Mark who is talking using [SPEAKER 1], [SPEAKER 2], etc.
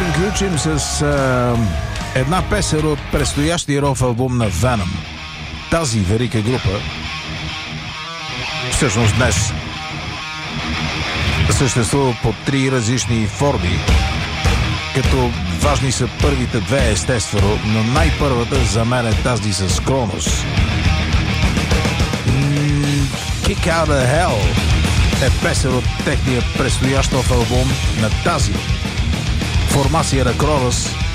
[SPEAKER 1] приключим с една песен от предстоящия рок албум на Venom. Тази велика група всъщност днес съществува по 3 различни форми, като важни са първите две, естествено, но най-първата за мен е тази с Кронос. Kick Out of Hell е песен от техния предстоящ албум на тази формация на Кронос,